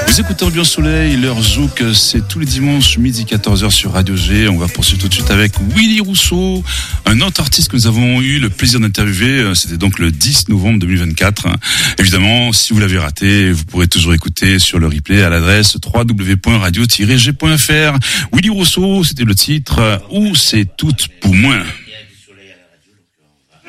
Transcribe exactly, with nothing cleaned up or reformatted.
Vous écoutez Ambiance Soleil, l'heure Zouk, c'est tous les dimanches midi quatorze heures sur Radio G. On va poursuivre tout de suite avec Willy Rousseau, un autre artiste que nous avons eu le plaisir d'interviewer. C'était donc le dix novembre deux mille vingt-quatre. Évidemment, si vous l'avez raté, vous pourrez toujours écouter sur le replay à l'adresse w w w point radio tiret g point f r. Willy Rousseau, c'était le titre « Où c'est tout pour moi ».